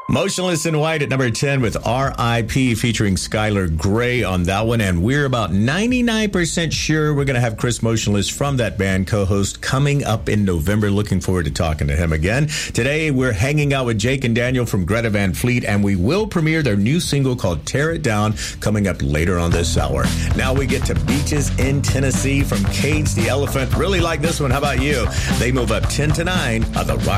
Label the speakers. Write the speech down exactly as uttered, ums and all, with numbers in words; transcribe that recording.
Speaker 1: Motionless in White at number ten with R I P featuring Skylar Grey on that one. And we're about ninety-nine percent sure we're going to have Chris Motionless from that band co-host coming up in November. Looking forward to talking to him again. Today, we're hanging out with Jake and Daniel from Greta Van Fleet, and we will premiere their new single called Tear It Down coming up later on this hour. Now we get to Beaches in Tennessee from Cage the Elephant. Really like this one. How about you? They move up ten to nine on the Rock